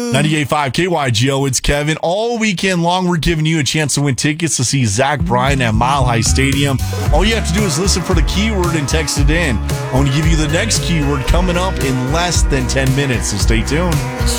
98.5 KYGO, it's Kevin. All weekend long, we're giving you a chance to win tickets to see Zach Bryan at Mile High Stadium. All you have to do is listen for the keyword and text it in. I'm going to give you the next keyword coming up in less than 10 minutes, so stay tuned.